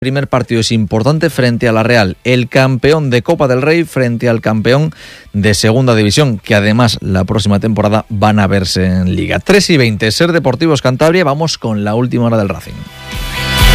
Primer partido es importante frente a la Real, el campeón de Copa del Rey frente al campeón de Segunda División, que además la próxima temporada van a verse en Liga. 3:20, Ser Deportivos Cantabria. Vamos con la última hora del Racing.